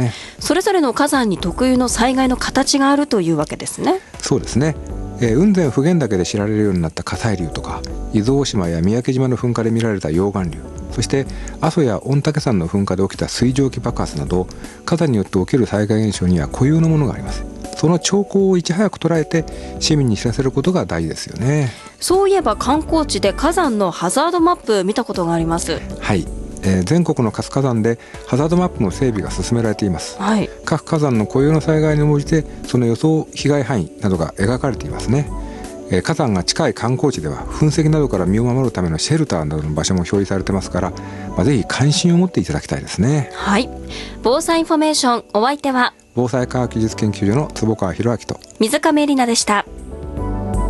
ね。 それぞれの火山に特有の災害の形があるというわけですね。 そうですね。雲仙普賢岳で知られるようになった火砕流とか、伊豆大島や三宅島の噴火で見られた溶岩流、そして阿蘇や御嶽山の噴火で起きた水蒸気爆発など、火山によって起きる災害現象には固有のものがあります。その兆候をいち早く捉えて市民に知らせることが大事ですよね。 そういえば観光地で火山のハザードマップ見たことがあります。 はい、全国の活火山でハザードマップの整備が進められています。 はい、 各火山の固有の災害に応じてその予想被害範囲などが描かれていますね。火山が近い観光地では噴石などから身を守るためのシェルターなどの場所も表示されてますから、ぜひ関心を持っていただきたいですね。 はい、防災インフォメーション、お相手は防災科学技術研究所の坪川博明と水亀里奈でした。